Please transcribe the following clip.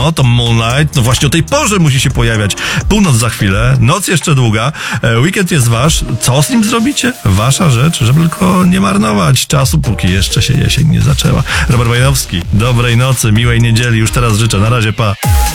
No, to Moonlight, no właśnie o tej porze musi się pojawiać. Północ za chwilę, noc jeszcze długa, weekend jest wasz. Co z nim zrobicie? Wasza rzecz, żeby tylko nie marnować czasu, póki jeszcze się jesień nie zaczęła. Robert Bajnowski, dobrej nocy, miłej niedzieli, już teraz życzę. Na razie, pa.